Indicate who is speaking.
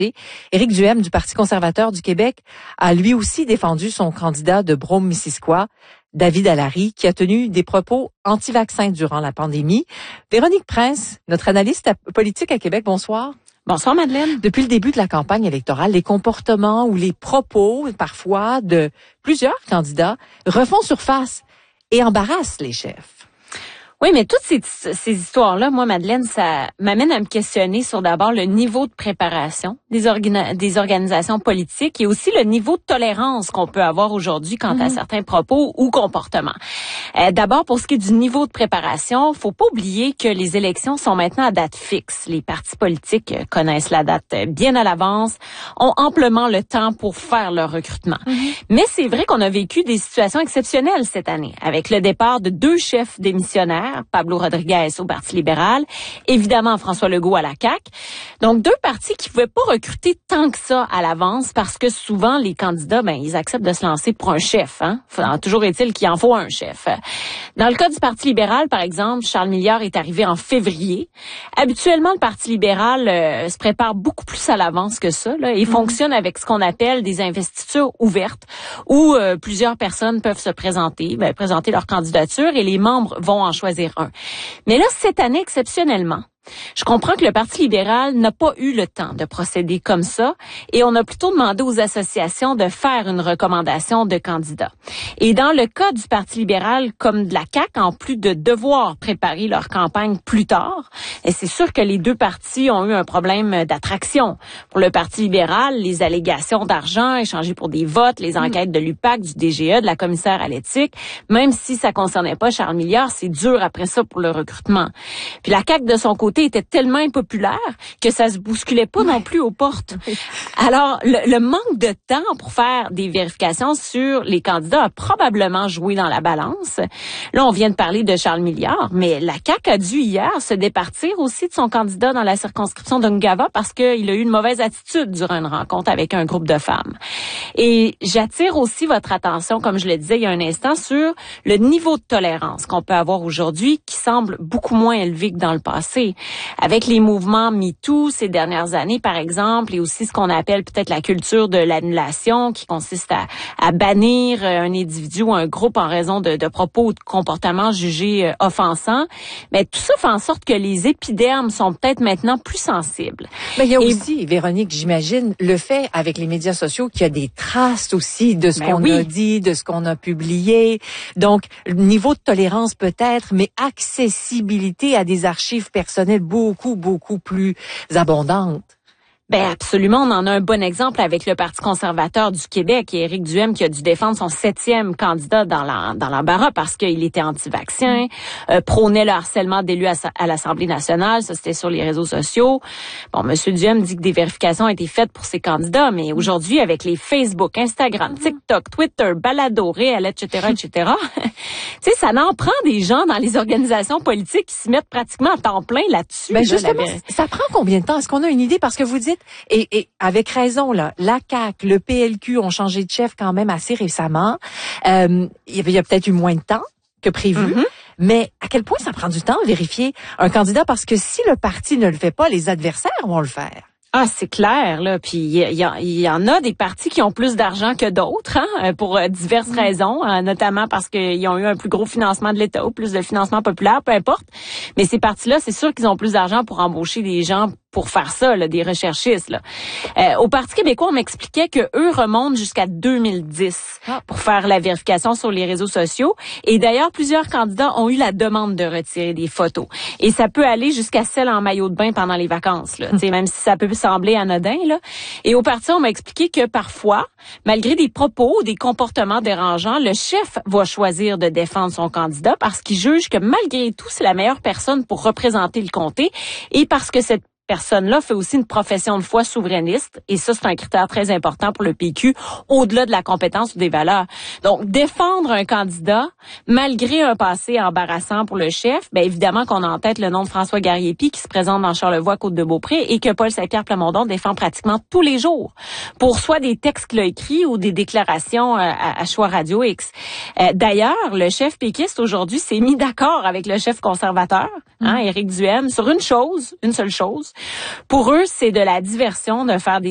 Speaker 1: Éric Duhem du Parti conservateur du Québec a lui aussi défendu son candidat de Brome-Missisquoi, David Allary, qui a tenu des propos anti-vaccins durant la pandémie. Véronique Prince, notre analyste politique à Québec, bonsoir.
Speaker 2: Bonsoir Madeleine.
Speaker 1: Depuis le début de la campagne électorale, les comportements ou les propos, parfois, de plusieurs candidats refont surface et embarrassent les chefs.
Speaker 2: Oui, mais toutes ces histoires-là, moi, Madeleine, ça m'amène à me questionner sur d'abord le niveau de préparation des organisations politiques et aussi le niveau de tolérance qu'on peut avoir aujourd'hui quant à certains propos ou comportements. D'abord, pour ce qui est du niveau de préparation, faut pas oublier que les élections sont maintenant à date fixe. Les partis politiques connaissent la date bien à l'avance, ont amplement le temps pour faire leur recrutement. Mais c'est vrai qu'on a vécu des situations exceptionnelles cette année, avec le départ de 2 chefs démissionnaires, Pablo Rodriguez au Parti libéral, évidemment François Legault à la CAQ. Donc 2 partis qui pouvaient pas recruter tant que ça à l'avance parce que souvent les candidats, ils acceptent de se lancer pour un chef. Toujours est-il qu'il en faut un chef. Dans le cas du Parti libéral, par exemple, Charles Milliard est arrivé en février. Habituellement, le Parti libéral se prépare beaucoup plus à l'avance que ça et fonctionne avec ce qu'on appelle des investitures ouvertes où plusieurs personnes peuvent se présenter leur candidature et les membres vont en choisir un. Mais là, cette année, exceptionnellement, je comprends que le Parti libéral n'a pas eu le temps de procéder comme ça et on a plutôt demandé aux associations de faire une recommandation de candidats. Et dans le cas du Parti libéral comme de la CAQ, en plus de devoir préparer leur campagne plus tard, et c'est sûr que les 2 partis ont eu un problème d'attraction. Pour le Parti libéral, les allégations d'argent échangées pour des votes, les enquêtes de l'UPAC, du DGE, de la commissaire à l'éthique, même si ça concernait pas Charles Milliard, c'est dur après ça pour le recrutement. Puis la CAQ, de son côté, était tellement impopulaire que ça se bousculait pas non plus aux portes. Alors, le manque de temps pour faire des vérifications sur les candidats a probablement joué dans la balance. Là, on vient de parler de Charles Milliard, mais la CAQ a dû hier se départir aussi de son candidat dans la circonscription d'Ungava parce qu'il a eu une mauvaise attitude durant une rencontre avec un groupe de femmes. Et j'attire aussi votre attention, comme je le disais il y a un instant, sur le niveau de tolérance qu'on peut avoir aujourd'hui qui semble beaucoup moins élevé que dans le passé. Avec les mouvements MeToo ces dernières années, par exemple, et aussi ce qu'on appelle peut-être la culture de l'annulation, qui consiste à bannir un individu ou un groupe en raison de propos ou de comportements jugés offensants, mais tout ça fait en sorte que les épidermes sont peut-être maintenant plus sensibles.
Speaker 1: Mais il y a aussi, Véronique, j'imagine, le fait avec les médias sociaux qu'il y a des traces aussi de ce qu'on a dit, de ce qu'on a publié. Donc, niveau de tolérance peut-être, mais accessibilité à des archives personnelles beaucoup plus abondante.
Speaker 2: Absolument, on en a un bon exemple avec le Parti conservateur du Québec et Éric Duhem qui a dû défendre son 7e candidat dans l'embarras parce qu'il était anti-vaccin, prônait le harcèlement d'élus à l'Assemblée nationale, ça c'était sur les réseaux sociaux. Bon, monsieur Duhem dit que des vérifications ont été faites pour ses candidats, mais aujourd'hui avec les Facebook, Instagram, TikTok, Twitter, Balado, Réel, etc., tu sais, ça en prend des gens dans les organisations politiques qui se mettent pratiquement à temps plein là-dessus.
Speaker 1: Justement, ça prend combien de temps? Est-ce qu'on a une idée? Parce que vous dites, et avec raison, là, la CAQ, le PLQ ont changé de chef quand même assez récemment. Il y a peut-être eu moins de temps que prévu. Mais à quel point ça prend du temps de vérifier un candidat? Parce que si le parti ne le fait pas, les adversaires vont le faire.
Speaker 2: Ah, c'est clair, là. Puis il y en a des partis qui ont plus d'argent que d'autres, pour diverses raisons, notamment parce qu'ils ont eu un plus gros financement de l'État ou plus de financement populaire, peu importe. Mais ces partis-là, c'est sûr qu'ils ont plus d'argent pour embaucher des gens pour faire ça, là, des recherchistes. Là. Au Parti québécois, on m'expliquait que eux remontent jusqu'à 2010 pour faire la vérification sur les réseaux sociaux. Et d'ailleurs, plusieurs candidats ont eu la demande de retirer des photos. Et ça peut aller jusqu'à celle en maillot de bain pendant les vacances, là. Même si ça peut sembler anodin, là. Et au Parti, on m'a expliqué que parfois, malgré des propos ou des comportements dérangeants, le chef va choisir de défendre son candidat parce qu'il juge que malgré tout, c'est la meilleure personne pour représenter le comté et parce que cette personne-là fait aussi une profession de foi souverainiste et ça, c'est un critère très important pour le PQ, au-delà de la compétence ou des valeurs. Donc, défendre un candidat, malgré un passé embarrassant pour le chef, évidemment qu'on a en tête le nom de François Garriépi qui se présente dans Charlevoix, Côte-de-Beaupré et que Paul Saint-Pierre Plamondon défend pratiquement tous les jours pour soit des textes qu'il a écrits ou des déclarations à Choix Radio X. D'ailleurs, le chef péquiste aujourd'hui s'est mis d'accord avec le chef conservateur, Éric Duhem, sur une seule chose. Pour eux, c'est de la diversion de faire des